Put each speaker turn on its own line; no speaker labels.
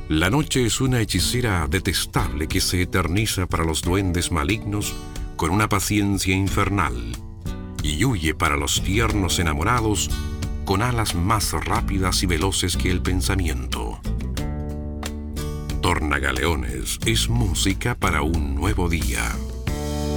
La noche es una hechicera detestable que se eterniza para los duendes malignos con una paciencia infernal y huye para los tiernos enamorados con alas más rápidas y veloces que el pensamiento. Tornagaleones es música para un nuevo día.